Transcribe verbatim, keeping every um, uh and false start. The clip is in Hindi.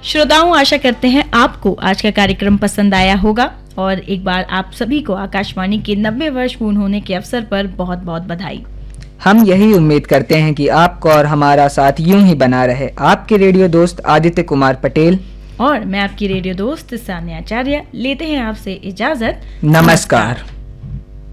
श्रोताओं, आशा करते हैं आपको आज का कार्यक्रम पसंद आया होगा और एक बार आप सभी को आकाशवाणी के नब्बे वर्ष पूर्ण होने के अवसर पर बहुत बहुत बधाई। हम यही उम्मीद करते हैं कि आपको और हमारा साथ यूं ही बना रहे। आपके रेडियो दोस्त आदित्य कुमार पटेल और मैं आपकी रेडियो दोस्त सान्या आचार्य लेते हैं आपसे इजाजत। नमस्कार।